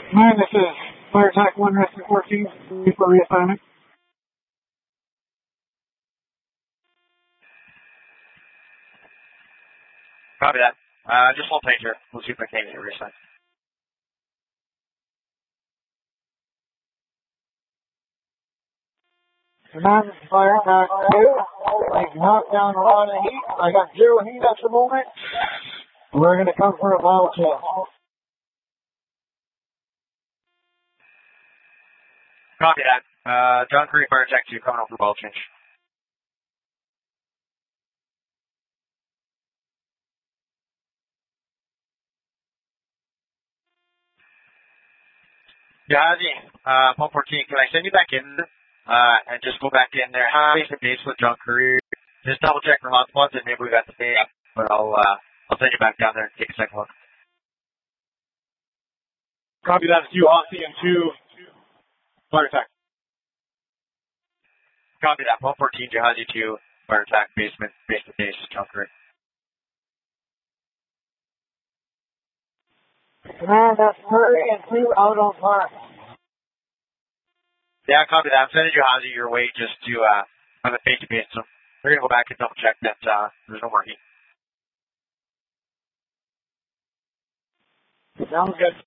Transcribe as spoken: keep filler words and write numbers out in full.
Nine, this is Fire Attack one, Rescue fourteen, for reassignment. Copy that. Uh, just hold tight here. We'll see if I can get reassigned. Nine, Fire Attack two. I knocked down a lot of heat. I got zero heat at the moment. We're going to come for a bottle change. Copy that. Uh, John Curry, Fire Attack two, coming over for ball change. Jahazi, uh, Pump fourteen, can I send you back in, uh, and just go back in there, face to face with John Curry, just double check for hotspots, and maybe we got the day up, but I'll, uh, I'll send you back down there and take a second look. Copy that. It's you, Aussie, and two, Fire Attack. Copy that. Pump fourteen, Jahazi two, Fire Attack, basement, face to face, John Curry. Command, that's Curry and two out on fire. Yeah, copy that. I'm sending Jahazi your way just to, uh, on the face to face, so we're gonna go back and double check that, uh, there's no more heat. Sounds good.